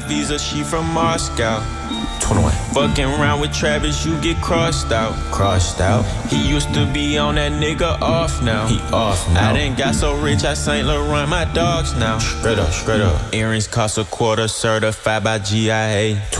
visa, she from Moscow. 21. Fucking around with Travis, you get crossed out. Crossed out. He used to be on that nigga off now. He off now. I done got so rich, I Saint Laurent my dogs now. Straight up, straight up. Earrings cost a quarter, certified by GIA.